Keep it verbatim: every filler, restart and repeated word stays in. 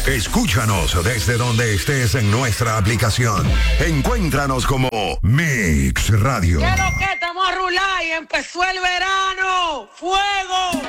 Escúchanos desde donde estés en nuestra aplicación. Encuéntranos como Mix Radio. ¿Qué es lo que estamos a rular y empezó el verano? ¡Fuego!